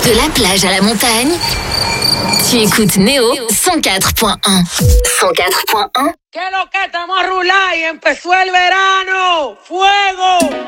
De la plage à la montagne, tu écoutes Néo 104.1. 104.1. ¿Qué lo que estamos a rular y empezó el verano? ¡Fuego!